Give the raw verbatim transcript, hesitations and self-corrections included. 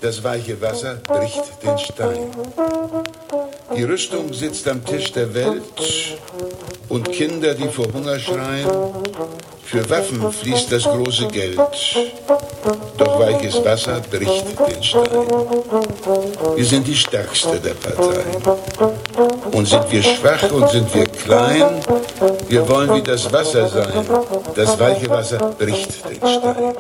Das weiche Wasser bricht den Stein. Die Rüstung sitzt am Tisch der Welt und Kinder, die vor Hunger schreien. Für Waffen fließt das große Geld, doch weiches Wasser bricht den Stein. Wir sind die stärkste der Parteien. Und sind wir schwach und sind wir klein, wir wollen wie das Wasser sein. Das weiche Wasser bricht den Stein.